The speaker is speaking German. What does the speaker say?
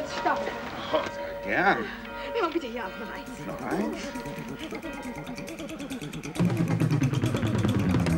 Stopp. Oh, sehr gern. Ja, bitte hier auch noch eins. Noch eins?